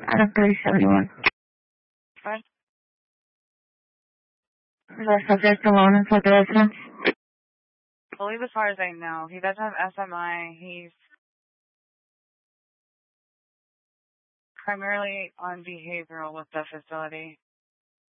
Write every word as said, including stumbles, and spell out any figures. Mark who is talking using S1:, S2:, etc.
S1: Adam thirty seventy-one.
S2: What?
S1: Is our subject alone inside the residence?
S2: I believe as far as I know. He doesn't have S M I. He's primarily on behavioral with the facility.